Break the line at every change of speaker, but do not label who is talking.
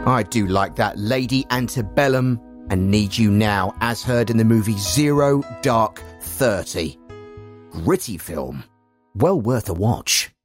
I do like that Lady Antebellum and Need You Now, as heard in the movie Zero Dark 30. Gritty film. Well worth a watch.